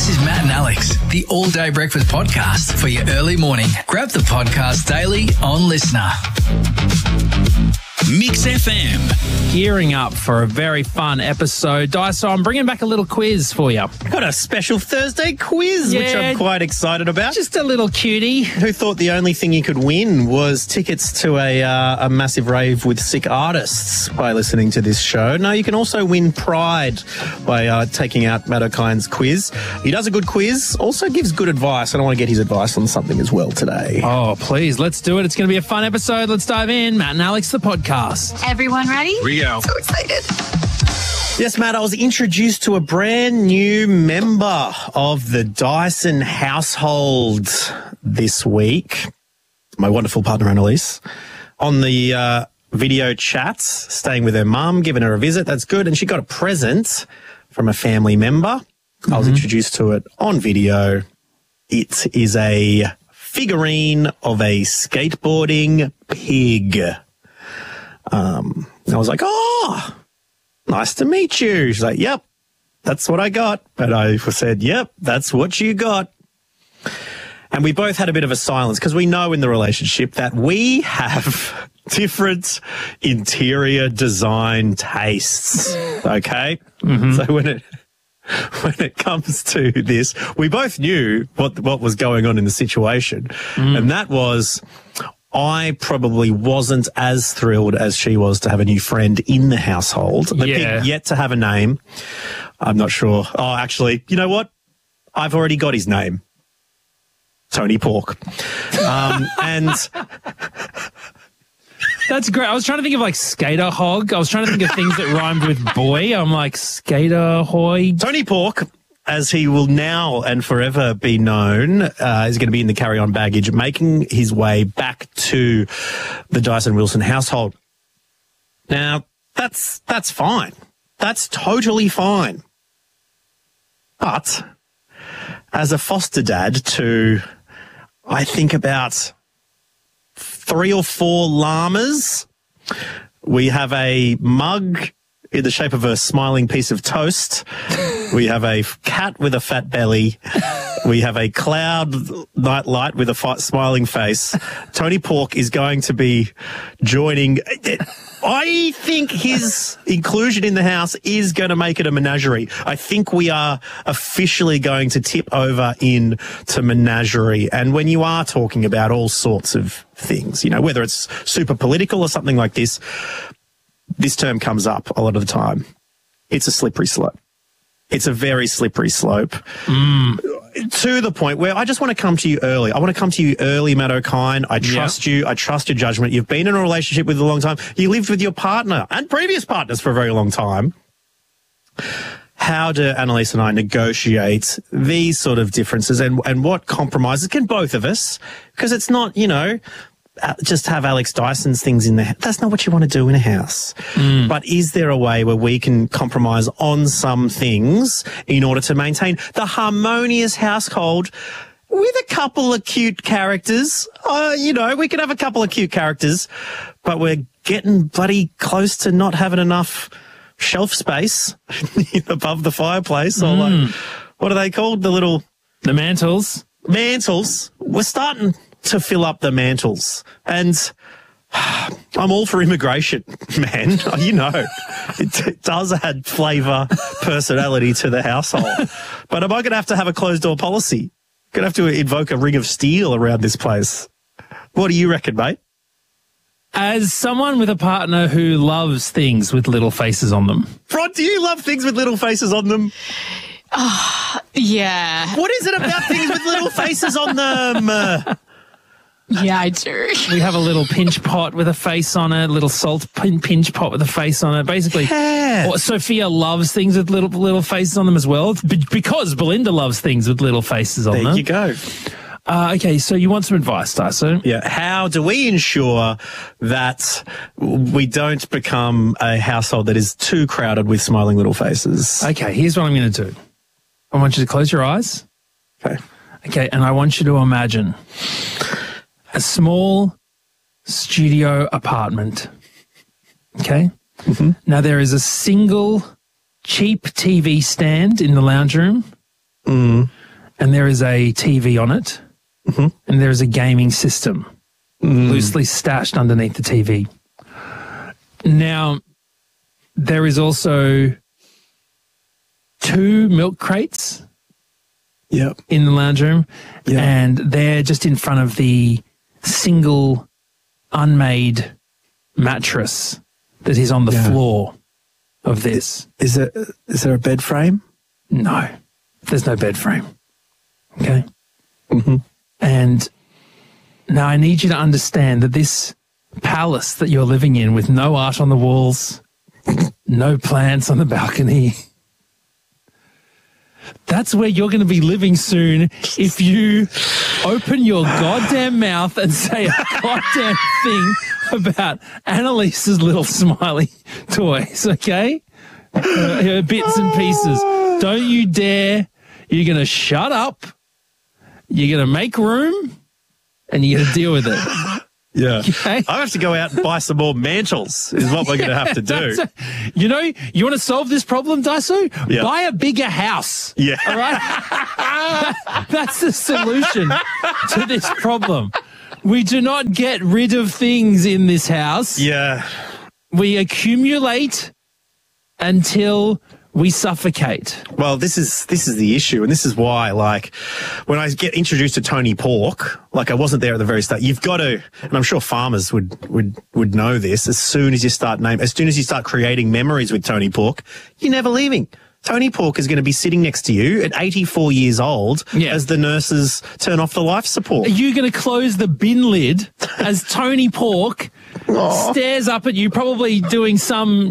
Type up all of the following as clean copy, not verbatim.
This is Matt and Alex, the All Day Breakfast Podcast for your early morning. Grab the podcast daily on Listener. Mix FM. Gearing up for a very fun episode. So I'm bringing back a little quiz for you. Got a special Thursday quiz, which I'm quite excited about. Just a little cutie. Who thought the only thing you could win was tickets to a massive rave with sick artists by listening to this show? No, you can also win pride by taking out Matt O'Kine's quiz. He does a good quiz, also gives good advice, and I want to get his advice on something as well today. Oh, please, let's do it. It's going to be a fun episode. Let's dive in. Matt and Alex, the podcast. Everyone ready? Here we go. So excited. Yes, Matt, I was introduced to a brand new member of the Dyson household this week. My wonderful partner, Annalise, on the video chats, staying with her mum, giving her a visit. That's good. And she got a present from a family member. I was introduced to it on video. It is a figurine of a skateboarding pig. I was like, oh, nice to meet you. She's like, yep, that's what I got. And I said, yep, that's what you got. And we both had a bit of a silence because we know in the relationship that we have different interior design tastes. Okay? So when it comes to this, we both knew what was going on in the situation. And that was, I probably wasn't as thrilled as she was to have a new friend in the household. The pig yet to have a name. I'm not sure. Oh, actually, you know what? I've already got his name. Tony Pork. And that's great. I was trying to think of like Skater Hog. I was trying to think of things that rhymed with boy. I'm like Skater Hoy. Tony Pork, as he will now and forever be known, is going to be in the carry-on baggage, making his way back to the Dyson Wilson household. Now, that's fine. That's totally fine. But as a foster dad to, I think, about 3 or 4 llamas, we have a mug in the shape of a smiling piece of toast. We have a cat with a fat belly. We have a cloud nightlight with a smiling face. Tony Pork is going to be joining. I think his inclusion in the house is going to make it a menagerie. I think we are officially going to tip over into menagerie. And when you are talking about all sorts of things, you know, whether it's super political or something like this term comes up a lot of the time. It's a slippery slope. It's a very slippery slope to the point where I just want to come to you early. I want to come to you early, Matt O'Kine. I trust you. I trust your judgment. You've been in a relationship with a long time. You lived with your partner and previous partners for a very long time. How do Annalise and I negotiate these sort of differences and what compromises can both of us? Because it's not, you know, just have Alex Dyson's things in there. That's not what you want to do in a house. But is there a way where we can compromise on some things in order to maintain the harmonious household with a couple of cute characters? You know, we could have a couple of cute characters, but we're getting bloody close to not having enough shelf space above the fireplace. Or like, what are they called? The mantles. Mantles. We're starting to fill up the mantles. And I'm all for immigration, man. You know, it does add flavour, personality to the household. But am I going to have a closed-door policy? Going to have to invoke a ring of steel around this place. What do you reckon, mate? As someone with a partner who loves things with little faces on them. Rod, do you love things with little faces on them? Yeah. What is it about things with little faces on them? Yeah, I do. We have a little pinch pot with a face on it, little salt pinch pot with a face on it. Basically, Sophia loves things with little faces on them as well, because Belinda loves things with little faces on them. There you go. Okay, so you want some advice, Dyson? Yeah. How do we ensure that we don't become a household that is too crowded with smiling little faces? Okay, here's what I'm going to do. I want you to close your eyes. Okay, and I want you to imagine a small studio apartment. Okay? Now, there is a single cheap TV stand in the lounge room. and there is a TV on it, and there is a gaming system loosely stashed underneath the TV. Now, there is also 2 milk crates in the lounge room, and they're just in front of the single unmade mattress that is on the floor of this. Is there a bed frame? No, there's no bed frame. Okay? And now I need you to understand that this palace that you're living in with no art on the walls, no plants on the balcony, that's where you're going to be living soon if you open your goddamn mouth and say a goddamn thing about Annalise's little smiley toys, okay? Her bits and pieces. Don't you dare. You're going to shut up. You're going to make room and you're going to deal with it. Yeah. Okay. I have to go out and buy some more mantles is what we're going to have to do. You know, you want to solve this problem, Daiso? Yeah. Buy a bigger house. Yeah. All right? That's the solution to this problem. We do not get rid of things in this house. Yeah. We accumulate until we suffocate. Well, this is the issue, and this is why, like, when I get introduced to Tony Pork, like I wasn't there at the very start. You've got to, and I'm sure farmers would know this. As soon as you start creating memories with Tony Pork, you're never leaving. Tony Pork is going to be sitting next to you at 84 years old as the nurses turn off the life support. Are you going to close the bin lid as Tony Pork stares up at you, probably doing some,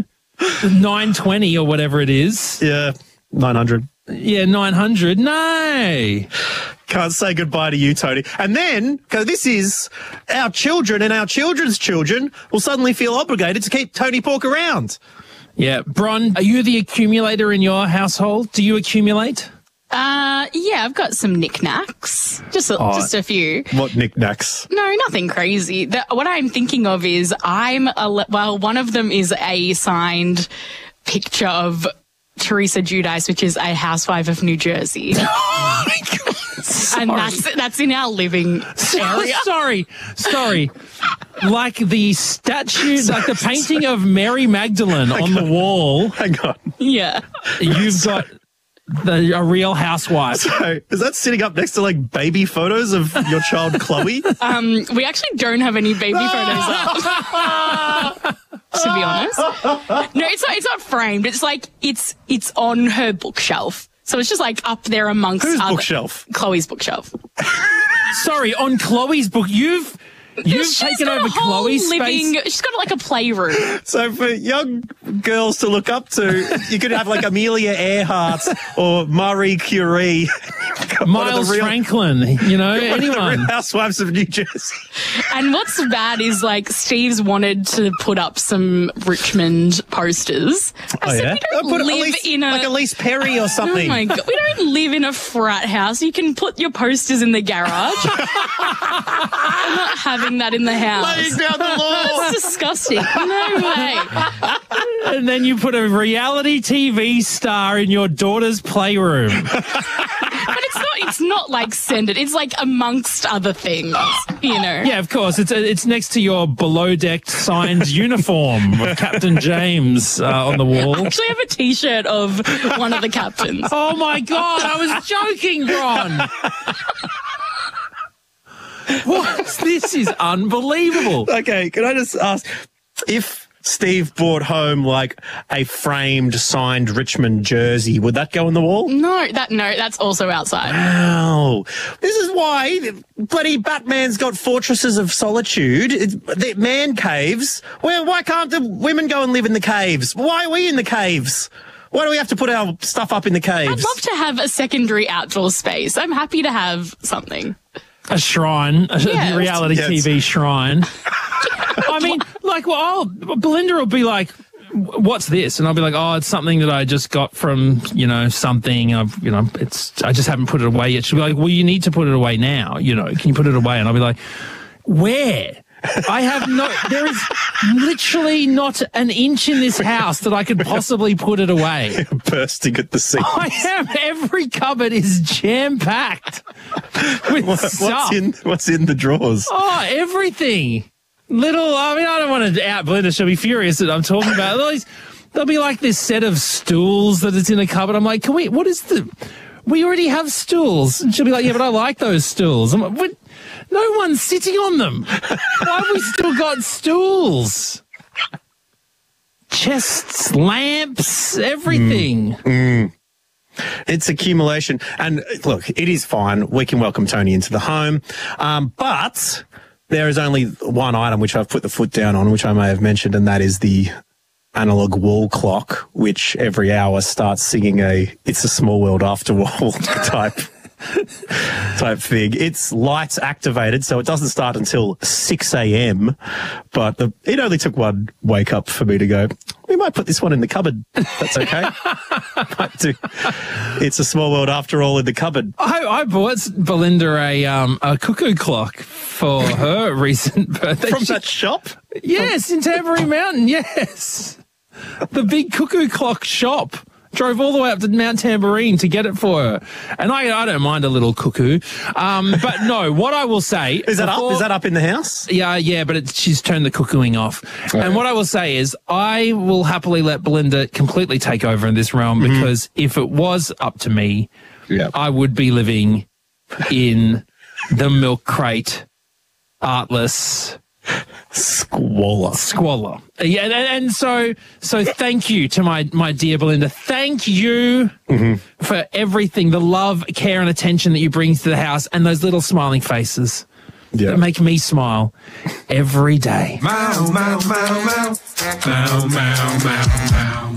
920 or whatever it is? Yeah, 900. Yeah, 900. No. Can't say goodbye to you, Tony. And then, because this is our children and our children's children will suddenly feel obligated to keep Tony Pork around. Yeah. Bron, are you the accumulator in your household? Do you accumulate? Yeah, I've got some knickknacks. Just a few. What knickknacks? No, nothing crazy. What I'm thinking of is one of them is a signed picture of Teresa Giudice, which is a housewife of New Jersey. Oh my God. Sorry. And that's in our living area. Sorry. Like the statue, like the painting of Mary Magdalene on the wall. Hang on. Yeah. You've got a real housewife. So, is that sitting up next to like baby photos of your child Chloe? We actually don't have any baby photos up. To be honest. No, it's not framed. It's like it's on her bookshelf. So it's just like up there amongst Whose bookshelf? Chloe's bookshelf. Sorry, on Chloe's book, you've taken over Chloe's space. She's got like a playroom. So for young girls to look up to, you could have like Amelia Earhart or Marie Curie. Miles Franklin, anyone. The Housewives of New Jersey. And what's bad is like Steve's wanted to put up some Richmond posters. I said, we don't live in like Elise Perry or something. Oh my God. We don't live in a frat house. You can put your posters in the garage. I'm not having that in the house. Laying down the law. That's disgusting. No way. And then you put a reality TV star in your daughter's playroom. But it's not like centered. It's like amongst other things, Yeah, of course. It's next to your below-decked signed uniform of Captain James on the wall. I actually have a T-shirt of one of the captains. Oh, my God. I was joking, Ron. What? This is unbelievable. Okay, can I just ask, if Steve brought home like a framed, signed Richmond jersey, would that go on the wall? No, that's also outside. Wow. This is why bloody Batman's got fortresses of solitude, the man caves. Why can't the women go and live in the caves? Why are we in the caves? Why do we have to put our stuff up in the caves? I'd love to have a secondary outdoor space. I'm happy to have something. A shrine, a reality TV shrine. I mean, like, Belinda will be like, what's this? And I'll be like, oh, it's something that I just got from, something. I just haven't put it away yet. She'll be like, well, you need to put it away now. Can you put it away? And I'll be like, where? There is literally not an inch in this house that I could possibly put it away. Bursting at the seams. Every cupboard is jam-packed with stuff. What's in the drawers? Oh, everything. I don't want to out-blend her. She'll be furious that I'm talking about it. There'll be like this set of stools that it's in a cupboard. I'm like, we already have stools. And she'll be like, yeah, but I like those stools. I'm like, no one's sitting on them. Why have we still got stools? Chests, lamps, everything. It's accumulation. And look, it is fine. We can welcome Tony into the home. But there is only one item which I've put the foot down on, which I may have mentioned, and that is the analog wall clock, which every hour starts singing "It's a Small World After All" type thing. It's lights activated, so it doesn't start until 6 a.m. But it only took one wake up for me to go, we might put this one in the cupboard. That's okay. Might do. It's a Small World After All in the cupboard. I bought Belinda a cuckoo clock for her recent birthday. From that shop? Yes, in Tamborine Mountain, yes. The big cuckoo clock shop. Drove all the way up to Mount Tamborine to get it for her. And I don't mind a little cuckoo. But no, what I will say... Is that up? Is that up in the house? Yeah, but she's turned the cuckooing off. Right. And what I will say is I will happily let Belinda completely take over in this realm because if it was up to me, I would be living in the milk crate, artless... Squalor. Yeah, and so thank you to my dear Belinda. Thank you for everything, the love, care and attention that you bring to the house and those little smiling faces that make me smile every day. Meow, meow, meow, meow. Meow, meow, meow, meow.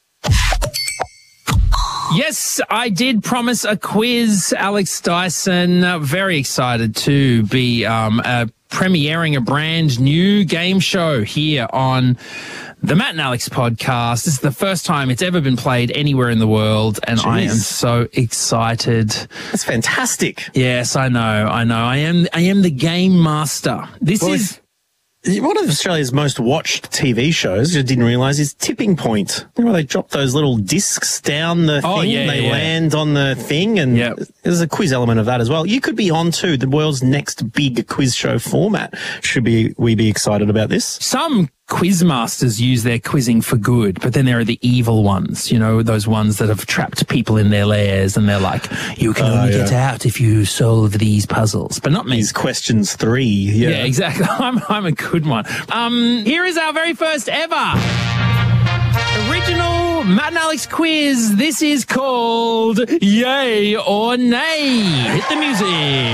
Yes, I did promise a quiz, Alex Dyson. Very excited to be premiering a brand new game show here on the Matt and Alex podcast. This is the first time it's ever been played anywhere in the world, and I am so excited. That's fantastic. Yes, I know. I am the game master. One of Australia's most watched TV shows, I didn't realise, is Tipping Point. You know, where they drop those little discs down the thing and they land on the thing, and there's a quiz element of that as well. You could be on to the world's next big quiz show format. Should we be excited about this? Some quiz masters use their quizzing for good, but then there are the evil ones, you know, those ones that have trapped people in their lairs and they're like, you can only get out if you solve these puzzles, but not me. These questions 3. Yeah, exactly. I'm a good one. Here is our very first ever original Matt and Alex quiz. This is called Yay or Nay. Hit the music.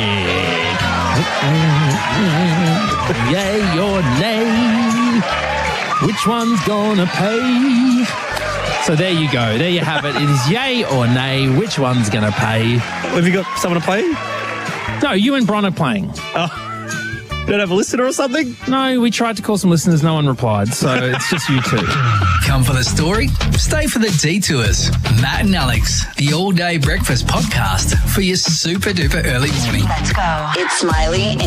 Yay or nay. Which one's gonna pay? So there you go. There you have it. It is yay or nay. Which one's gonna pay? Have you got someone to play? No, you and Bron are playing. Oh. Don't have a listener or something? No, we tried to call some listeners. No one replied. So it's just you two. Come for the story, stay for the detours. Matt and Alex, the all-day breakfast podcast for your super-duper early morning. Let's go. It's Smiley